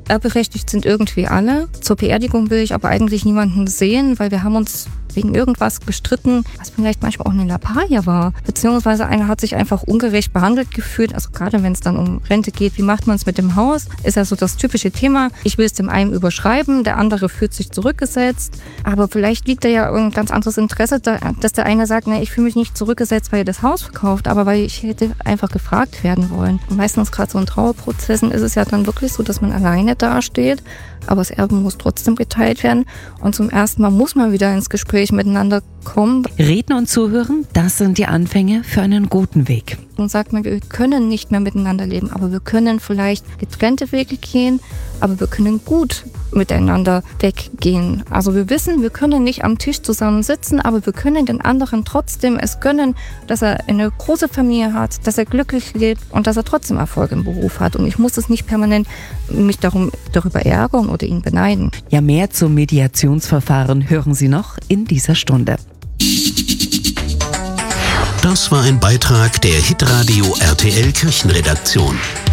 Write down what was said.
Erbberechtigt sind irgendwie alle. Zur Beerdigung will ich aber eigentlich niemanden sehen, weil wir haben uns wegen irgendwas gestritten, was vielleicht manchmal auch eine Lappalie war. Beziehungsweise einer hat sich einfach ungerecht behandelt gefühlt. Also gerade wenn es dann um Rente geht, wie macht man es mit dem Haus? Ist ja so das typische Thema. Ich will es dem einen überschreiben, der andere fühlt sich zurückgesetzt. Aber vielleicht liegt da ja ein ganz anderes Interesse, dass der eine sagt, ich fühle mich nicht zurückgesetzt, weil ihr das Haus verkauft, aber weil ich hätte einfach gefragt werden wollen. Und meistens gerade so in Trauerprozessen ist es ja dann wirklich so, dass man alleine dasteht. Aber das Erbe muss trotzdem geteilt werden. Und zum ersten Mal muss man wieder ins Gespräch miteinander kommen. Reden und zuhören, das sind die Anfänge für einen guten Weg. Und sagt man, wir können nicht mehr miteinander leben, aber wir können vielleicht getrennte Wege gehen, aber wir können gut miteinander weggehen. Also wir wissen, wir können nicht am Tisch zusammen sitzen, aber wir können den anderen trotzdem es gönnen, dass er eine große Familie hat, dass er glücklich lebt und dass er trotzdem Erfolg im Beruf hat. Und ich muss es nicht permanent mich darüber ärgern oder ihn beneiden. Ja, mehr zum Mediationsverfahren hören Sie noch in dieser Stunde. Das war ein Beitrag der Hitradio RTL Kirchenredaktion.